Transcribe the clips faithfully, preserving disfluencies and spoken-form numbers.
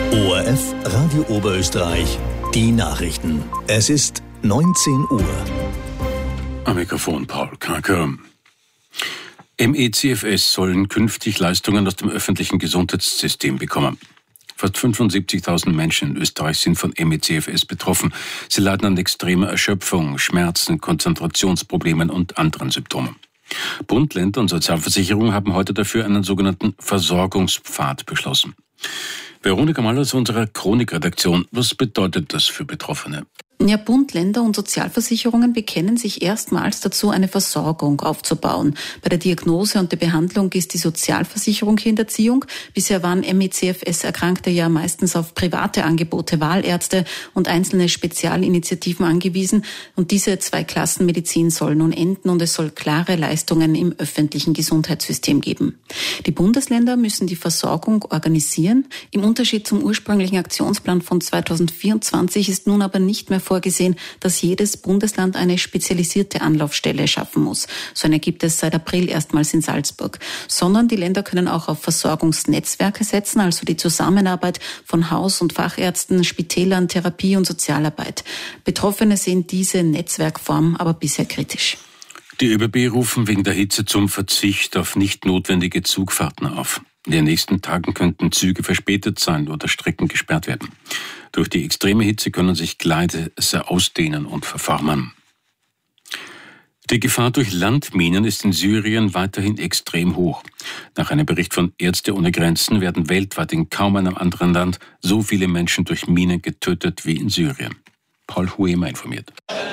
O R F Radio Oberösterreich, die Nachrichten. Es ist neunzehn Uhr. Am Mikrofon Paul Kranker. M E C F S sollen künftig Leistungen aus dem öffentlichen Gesundheitssystem bekommen. Fast fünfundsiebzigtausend Menschen in Österreich sind von M E C F S betroffen. Sie leiden an extremer Erschöpfung, Schmerzen, Konzentrationsproblemen und anderen Symptomen. Bund, Länder und Sozialversicherung haben heute dafür einen sogenannten Versorgungspfad beschlossen. Veronika Maller aus unserer Chronikredaktion. Was bedeutet das für Betroffene? Ja, Bund, Länder und Sozialversicherungen bekennen sich erstmals dazu, eine Versorgung aufzubauen. Bei der Diagnose und der Behandlung ist die Sozialversicherung hier in der Ziehung. Bisher waren M E C F S-Erkrankte ja meistens auf private Angebote, Wahlärzte und einzelne Spezialinitiativen angewiesen. Und diese Zweiklassenmedizin soll nun enden und es soll klare Leistungen im öffentlichen Gesundheitssystem geben. Die Bundesländer müssen die Versorgung organisieren. Im Unterschied zum ursprünglichen Aktionsplan von zweitausendvierundzwanzig ist nun aber nicht mehr vorgesehen, dass jedes Bundesland eine spezialisierte Anlaufstelle schaffen muss. So eine gibt es seit April erstmals in Salzburg. Sondern die Länder können auch auf Versorgungsnetzwerke setzen, also die Zusammenarbeit von Haus- und Fachärzten, Spitälern, Therapie und Sozialarbeit. Betroffene sehen diese Netzwerkform aber bisher kritisch. Die ÖBB rufen wegen der Hitze zum Verzicht auf nicht notwendige Zugfahrten auf. In den nächsten Tagen könnten Züge verspätet sein oder Strecken gesperrt werden. Durch die extreme Hitze können sich Gleise ausdehnen und verformen. Die Gefahr durch Landminen ist in Syrien weiterhin extrem hoch. Nach einem Bericht von Ärzte ohne Grenzen werden weltweit in kaum einem anderen Land so viele Menschen durch Minen getötet wie in Syrien. Paul Huema informiert.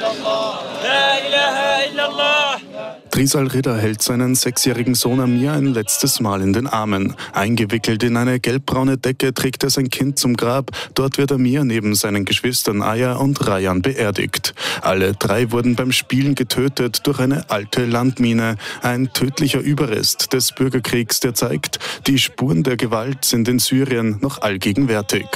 Trisal Ridder hält seinen sechsjährigen Sohn Amir ein letztes Mal in den Armen. Eingewickelt in eine gelbbraune Decke trägt er sein Kind zum Grab. Dort wird Amir neben seinen Geschwistern Aya und Rayan beerdigt. Alle drei wurden beim Spielen getötet durch eine alte Landmine. Ein tödlicher Überrest des Bürgerkriegs, der zeigt, die Spuren der Gewalt sind in Syrien noch allgegenwärtig.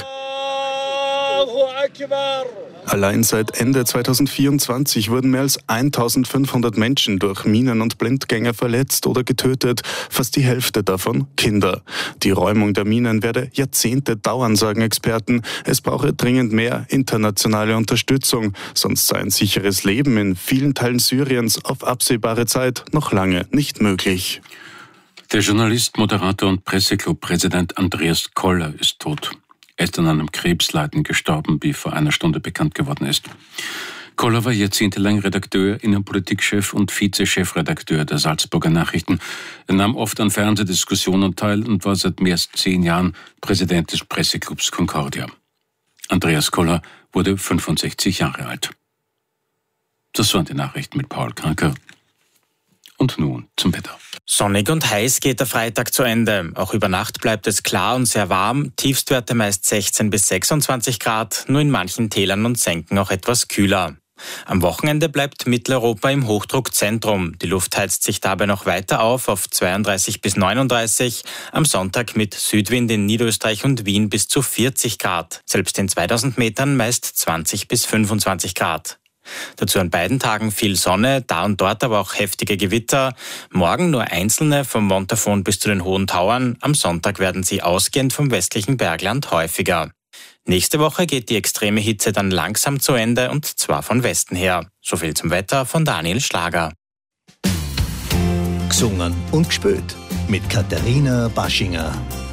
Allein seit Ende zweitausendvierundzwanzig wurden mehr als eintausendfünfhundert Menschen durch Minen und Blindgänger verletzt oder getötet, fast die Hälfte davon Kinder. Die Räumung der Minen werde Jahrzehnte dauern, sagen Experten. Es brauche dringend mehr internationale Unterstützung, sonst sei ein sicheres Leben in vielen Teilen Syriens auf absehbare Zeit noch lange nicht möglich. Der Journalist, Moderator und Presseclub-Präsident Andreas Koller ist tot. Er ist an einem Krebsleiden gestorben, wie vor einer Stunde bekannt geworden ist. Koller war jahrzehntelang Redakteur, Innenpolitikchef und Vize-Chefredakteur der Salzburger Nachrichten. Er nahm oft an Fernsehdiskussionen teil und war seit mehr als zehn Jahren Präsident des Presseclubs Concordia. Andreas Koller wurde fünfundsechzig Jahre alt. Das waren die Nachrichten mit Paul Kranker. Und nun zum Wetter. Sonnig und heiß geht der Freitag zu Ende. Auch über Nacht bleibt es klar und sehr warm. Tiefstwerte meist sechzehn bis sechsundzwanzig Grad, nur in manchen Tälern und Senken auch etwas kühler. Am Wochenende bleibt Mitteleuropa im Hochdruckzentrum. Die Luft heizt sich dabei noch weiter auf auf zweiunddreißig bis neununddreißig. Am Sonntag mit Südwind in Niederösterreich und Wien bis zu vierzig Grad. Selbst in zweitausend Metern meist zwanzig bis fünfundzwanzig Grad. Dazu an beiden Tagen viel Sonne, da und dort aber auch heftige Gewitter. Morgen nur einzelne vom Montafon bis zu den Hohen Tauern. Am Sonntag werden sie ausgehend vom westlichen Bergland häufiger. Nächste Woche geht die extreme Hitze dann langsam zu Ende und zwar von Westen her. So viel zum Wetter von Daniel Schlager. Gesungen und gespielt mit Katharina Baschinger.